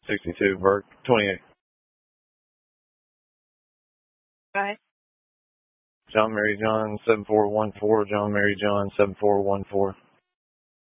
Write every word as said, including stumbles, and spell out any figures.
sixty-two, Burke, twenty-eight. Go ahead. John Mary John, seven four one four, John Mary John, seven four one four.